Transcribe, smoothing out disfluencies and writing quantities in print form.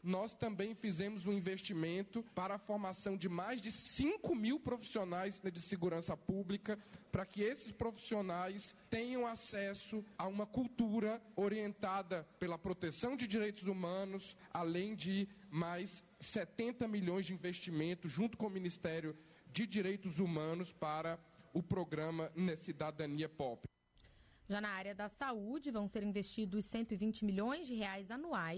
nós também fizemos um investimento para a formação de mais de 5 mil profissionais de segurança pública, para que esses profissionais tenham acesso a uma cultura orientada pela proteção de direitos humanos, além de mais 70 milhões de investimento junto com o Ministério de Direitos Humanos para o programa Cidadania Pop. Já na área da saúde, vão ser investidos R$ 120 milhões anuais